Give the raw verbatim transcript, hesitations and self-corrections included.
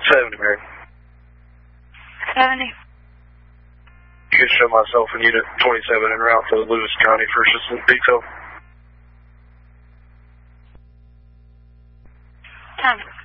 seventy, Mary. seventy. You can show myself in Unit twenty-seven en route to Lewis County for assistant detail. Time.